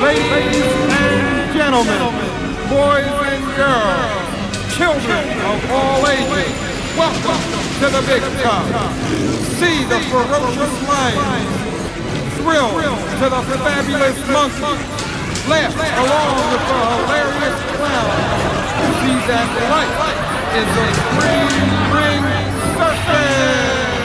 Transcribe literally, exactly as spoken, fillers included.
Ladies and gentlemen, boys and girls, children of all ages, welcome to the big top. See the ferocious lion, thrill to the fabulous monkey, laugh along with the hilarious clown. See that life is a free, free